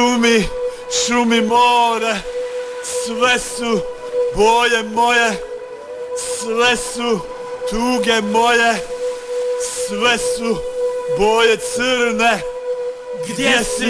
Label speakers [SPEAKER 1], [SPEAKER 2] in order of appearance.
[SPEAKER 1] šumi more, sve su boje moje, sve su tuge moje, sve su boje crne. Gdje si